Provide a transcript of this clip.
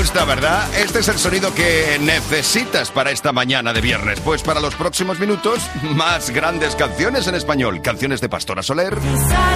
gusta, ¿verdad? Este es el sonido que necesitas para esta mañana de viernes. Pues para los próximos minutos, más grandes canciones en español. Canciones de Pastora Soler.